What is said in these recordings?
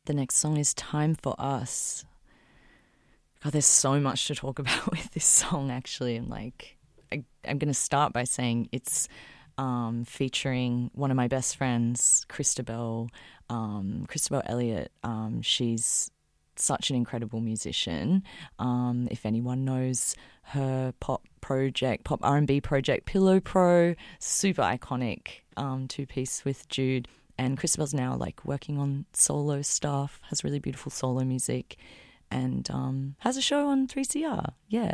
The next song is Time for Us. God, there's so much to talk about with this song, actually. And I'm going to start by saying it's featuring one of my best friends, Christabel Elliott. She's such an incredible musician. If anyone knows her pop R&B project, Pillow Pro, super iconic two-piece with Jude. And Christabel's now working on solo stuff, has really beautiful solo music, and has a show on 3CR. Yeah,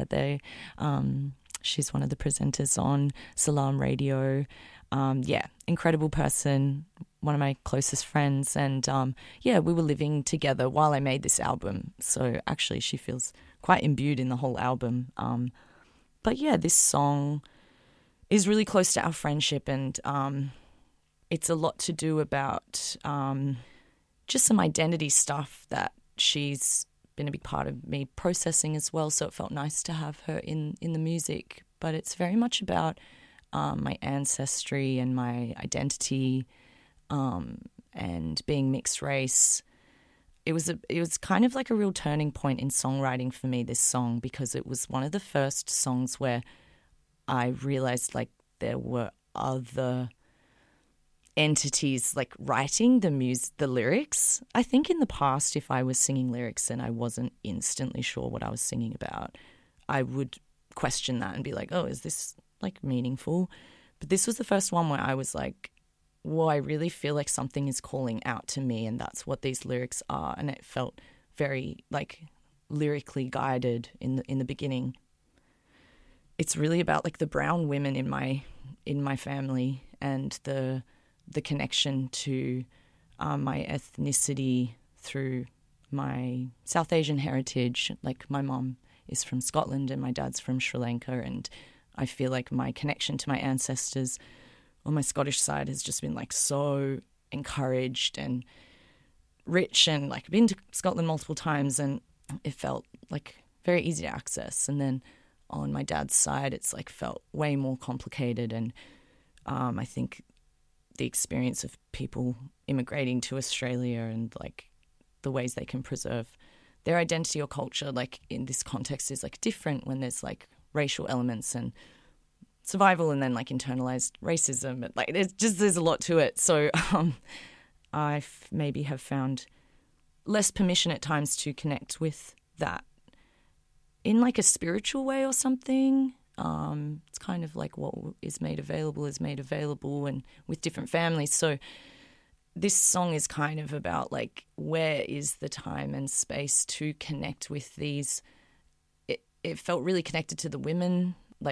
she's one of the presenters on Salam Radio. Incredible person, one of my closest friends. And we were living together while I made this album. So actually she feels quite imbued in the whole album. This song is really close to our friendship, and it's a lot to do about just some identity stuff that she's been a big part of me processing as well. So it felt nice to have her in the music. But it's very much about my ancestry and my identity and being mixed race. It was kind of like a real turning point in songwriting for me, this song, because it was one of the first songs where I realized there were other entities writing the lyrics. I think in the past, if I was singing lyrics and I wasn't instantly sure what I was singing about, I would question that and be like, oh, is this meaningful? But this was the first one where I was like, well, I really feel like something is calling out to me, and that's what these lyrics are. And it felt very lyrically guided in the beginning. It's really about the brown women in my family and the connection to my ethnicity through my South Asian heritage. My mom is from Scotland and my dad's from Sri Lanka, and I feel like my connection to my ancestors on my Scottish side has just been so encouraged and rich, and I've been to Scotland multiple times, and it felt very easy to access. And then on my dad's side, it's felt way more complicated, and I think the experience of people immigrating to Australia and the ways they can preserve their identity or culture in this context is different when there's racial elements and survival, and then internalized racism. There's a lot to it. So I maybe have found less permission at times to connect with that in a spiritual way or something. It's kind of what is made available, and with different families. So this song is kind of about where is the time and space to connect with these. It felt really connected to the women.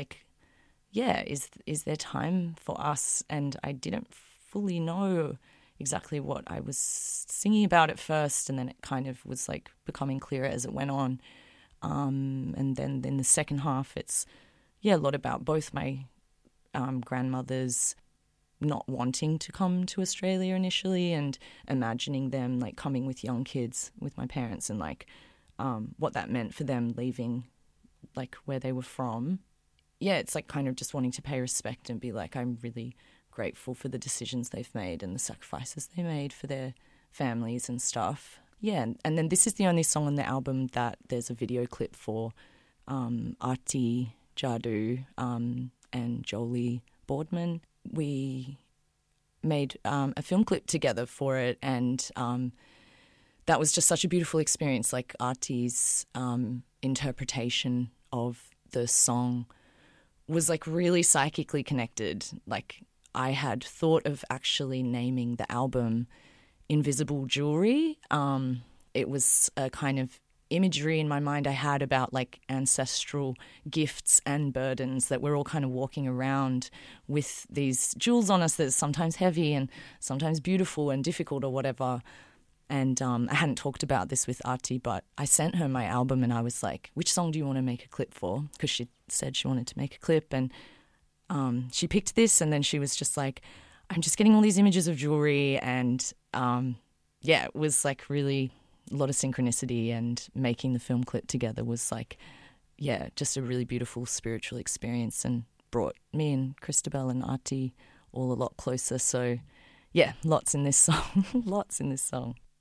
Is there time for us? And I didn't fully know exactly what I was singing about at first, and then it kind of was becoming clearer as it went on. And then in the second half, it's a lot about both my grandmothers not wanting to come to Australia initially, and imagining them coming with young kids with my parents, and what that meant for them leaving where they were from. It's kind of just wanting to pay respect and be I'm really grateful for the decisions they've made and the sacrifices they made for their families and stuff. And then this is the only song on the album that there's a video clip for. Arti Jadu and Jolie Boardman. We made a film clip together for it, and that was just such a beautiful experience. Arti's interpretation of the song was really psychically connected. I had thought of actually naming the album Invisible Jewelry. It was a kind of imagery in my mind I had about ancestral gifts and burdens, that we're all kind of walking around with these jewels on us that's sometimes heavy and sometimes beautiful and difficult or whatever. And I hadn't talked about this with Arti, but I sent her my album and I was like, which song do you want to make a clip for? Because she said she wanted to make a clip, and she picked this, and then she was just like, I'm just getting all these images of jewelry, and it was really a lot of synchronicity, and making the film clip together was just a really beautiful spiritual experience, and brought me and Christabel and Arti all a lot closer. So lots in this song.